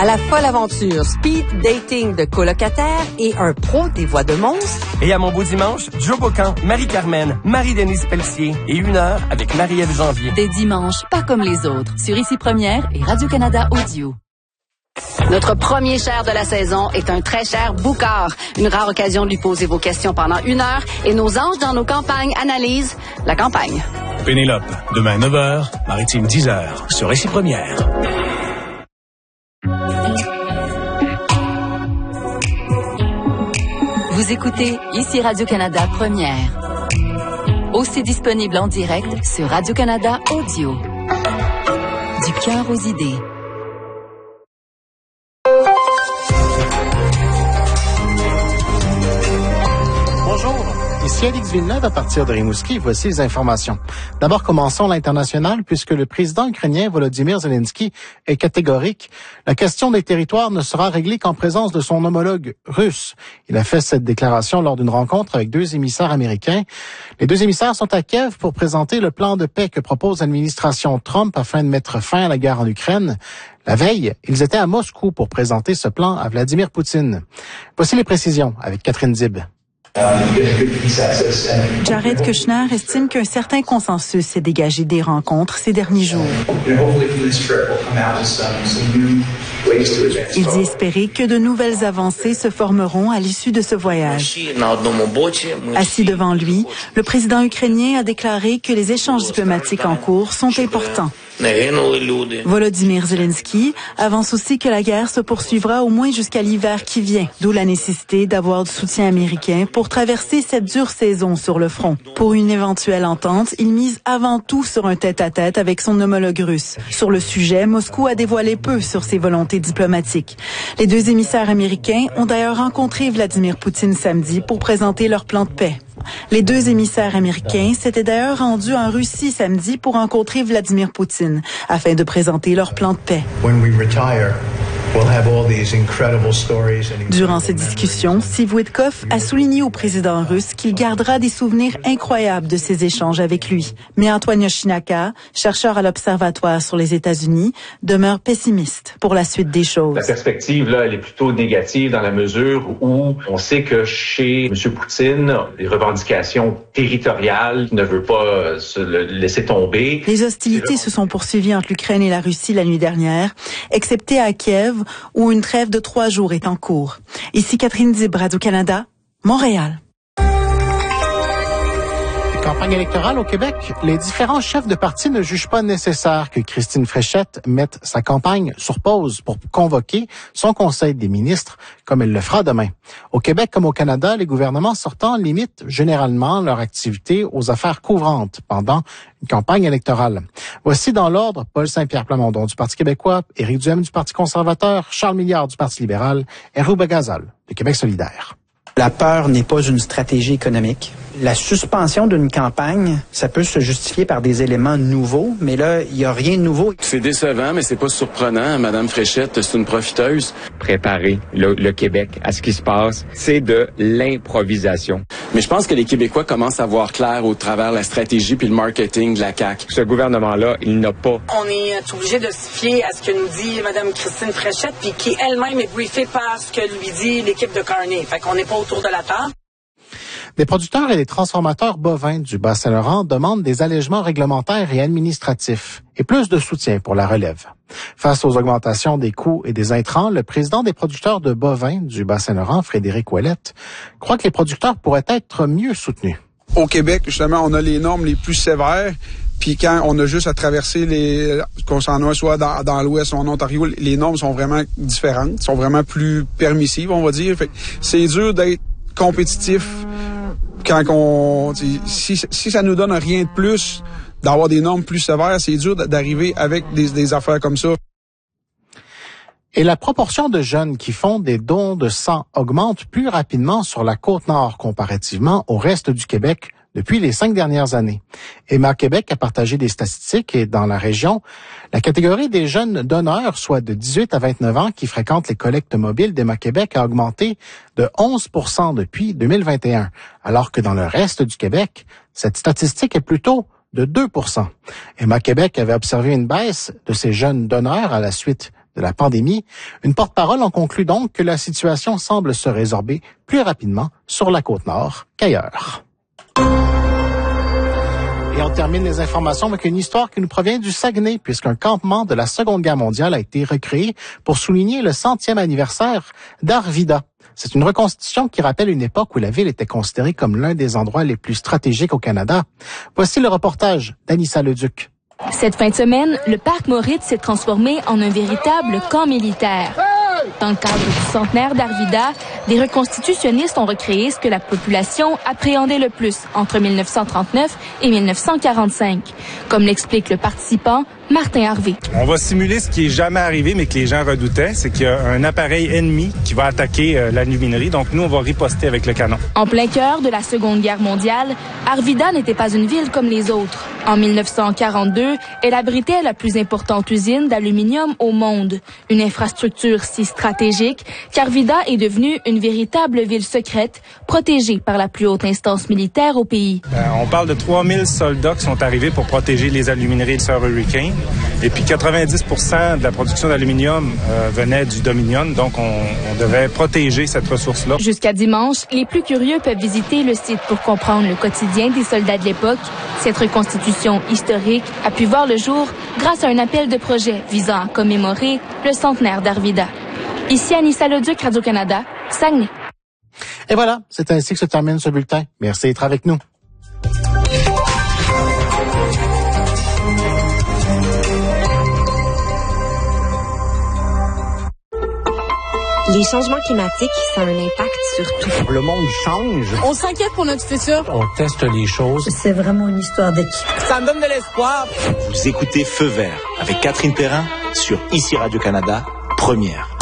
À la folle aventure speed dating de colocataires et un pro des voix de monstres. Et à mon beau dimanche, Joe Bocan, Marie-Carmen, Marie-Denise Pelletier et 1 heure avec Marie-Ève Janvier. Des dimanches pas comme les autres sur Ici Première et Radio-Canada Audio. Notre premier cher de la saison est un très cher Boucard. Une rare occasion de lui poser vos questions pendant 1 heure et nos anges dans nos campagnes analysent la campagne. Pénélope, demain 9h, Maritime 10h, sur Ici Première. Vous écoutez Ici Radio-Canada Première. Aussi disponible en direct sur Radio-Canada Audio. Du cœur aux idées. Bonjour, ici Alix Villeneuve à partir de Rimouski. Voici les informations. D'abord, commençons l'international puisque le président ukrainien Volodymyr Zelensky est catégorique. La question des territoires ne sera réglée qu'en présence de son homologue russe. Il a fait cette déclaration lors d'une rencontre avec 2 émissaires américains. Les 2 émissaires sont à Kiev pour présenter le plan de paix que propose l'administration Trump afin de mettre fin à la guerre en Ukraine. La veille, ils étaient à Moscou pour présenter ce plan à Vladimir Poutine. Voici les précisions avec Catherine Zib. Jared Kushner estime qu'un certain consensus s'est dégagé des rencontres ces derniers jours. Il dit espérer que de nouvelles avancées se formeront à l'issue de ce voyage. Assis devant lui, le président ukrainien a déclaré que les échanges diplomatiques en cours sont importants. Volodymyr Zelensky avance aussi que la guerre se poursuivra au moins jusqu'à l'hiver qui vient, d'où la nécessité d'avoir du soutien américain pour traverser cette dure saison sur le front. Pour une éventuelle entente, il mise avant tout sur un tête-à-tête avec son homologue russe. Sur le sujet, Moscou a dévoilé peu sur ses volontés diplomatiques. Les 2 émissaires américains ont d'ailleurs rencontré Vladimir Poutine samedi pour présenter leur plan de paix. Les 2 émissaires américains s'étaient d'ailleurs rendus en Russie samedi pour rencontrer Vladimir Poutine afin de présenter leur plan de paix. Durant ces discussions, Steve Witkoff a souligné au président russe qu'il gardera des souvenirs incroyables de ces échanges avec lui. Mais Antoine Yoshinaka, chercheur à l'Observatoire sur les États-Unis, demeure pessimiste pour la suite des choses. La perspective, là, elle est plutôt négative dans la mesure où on sait que chez M. Poutine, les revendications territoriales ne veut pas se laisser tomber. Les hostilités se sont poursuivies entre l'Ukraine et la Russie la nuit dernière, excepté à Kiev, où une trêve de 3 jours est en cours. Ici Catherine Dib, Radio-Canada, Montréal. Campagne électorale au Québec, les différents chefs de parti ne jugent pas nécessaire que Christine Fréchette mette sa campagne sur pause pour convoquer son conseil des ministres, comme elle le fera demain. Au Québec comme au Canada, les gouvernements sortants limitent généralement leur activité aux affaires courantes pendant une campagne électorale. Voici dans l'ordre Paul Saint-Pierre Plamondon du Parti québécois, Éric Duhem du Parti conservateur, Charles Milliard du Parti libéral et Rouba Gazal de Québec solidaire. La peur n'est pas une stratégie économique. La suspension d'une campagne, ça peut se justifier par des éléments nouveaux, mais là, il n'y a rien de nouveau. C'est décevant, mais c'est pas surprenant. Madame Fréchette, c'est une profiteuse. Préparer le Québec à ce qui se passe, c'est de l'improvisation. Mais je pense que les Québécois commencent à voir clair au travers la stratégie puis le marketing de la CAQ. Ce gouvernement-là, il n'a pas. On est obligé de se fier à ce que nous dit Mme Christine Fréchette, puis qui elle-même est briefée par ce que lui dit l'équipe de Carney. Fait qu'on n'est pas autour de la table. Des producteurs et des transformateurs bovins du Bas-Saint-Laurent demandent des allègements réglementaires et administratifs et plus de soutien pour la relève. Face aux augmentations des coûts et des intrants, le président des producteurs de bovins du Bas-Saint-Laurent, Frédéric Ouellette, croit que les producteurs pourraient être mieux soutenus. Au Québec, justement, on a les normes les plus sévères. Puis quand on a juste à traverser qu'on s'en a soit dans l'Ouest ou en Ontario, les normes sont vraiment différentes, sont vraiment plus permissives, on va dire. Fait que c'est dur d'être compétitif quand si ça nous donne rien de plus, d'avoir des normes plus sévères, c'est dur d'arriver avec des affaires comme ça. Et la proportion de jeunes qui font des dons de sang augmente plus rapidement sur la Côte-Nord comparativement au reste du Québec depuis les 5 dernières années. Emma Québec a partagé des statistiques et dans la région, la catégorie des jeunes donneurs, soit de 18 à 29 ans, qui fréquentent les collectes mobiles d'Emma Québec a augmenté de 11% depuis 2021, alors que dans le reste du Québec, cette statistique est plutôt de 2%. Emma Québec avait observé une baisse de ces jeunes donneurs à la suite de la pandémie. Une porte-parole en conclut donc que la situation semble se résorber plus rapidement sur la Côte-Nord qu'ailleurs. Et on termine les informations avec une histoire qui nous provient du Saguenay, puisqu'un campement de la Seconde Guerre mondiale a été recréé pour souligner le 100e anniversaire d'Arvida. C'est une reconstitution qui rappelle une époque où la ville était considérée comme l'un des endroits les plus stratégiques au Canada. Voici le reportage d'Anissa Leduc. Cette fin de semaine, le parc Moritz s'est transformé en un véritable camp militaire. Dans le cadre du centenaire d'Arvida, des reconstitutionnistes ont recréé ce que la population appréhendait le plus entre 1939 et 1945, comme l'explique le participant Martin Harvey. On va simuler ce qui est jamais arrivé, mais que les gens redoutaient, c'est qu'il y a un appareil ennemi qui va attaquer l'aluminerie. Donc nous, on va riposter avec le canon. En plein cœur de la Seconde Guerre mondiale, Arvida n'était pas une ville comme les autres. En 1942, elle abritait la plus importante usine d'aluminium au monde. Une infrastructure si stratégique qu'Arvida est devenue une véritable ville secrète, protégée par la plus haute instance militaire au pays. On parle de 3000 soldats qui sont arrivés pour protéger les alumineries de Sir Hurricane. Et puis 90% de la production d'aluminium venait du Dominion, donc on devait protéger cette ressource-là. Jusqu'à dimanche, les plus curieux peuvent visiter le site pour comprendre le quotidien des soldats de l'époque. Cette reconstitution historique a pu voir le jour grâce à un appel de projet visant à commémorer le centenaire d'Arvida. Ici Anissa Leduc, Radio-Canada, Saguenay. Et voilà, c'est ainsi que se termine ce bulletin. Merci d'être avec nous. Les changements climatiques, ça a un impact sur tout. Le monde change. On s'inquiète pour notre futur. On teste les choses. C'est vraiment une histoire d'équipe. Ça me donne de l'espoir. Vous écoutez Feu vert avec Catherine Perrin sur ICI Radio-Canada, première.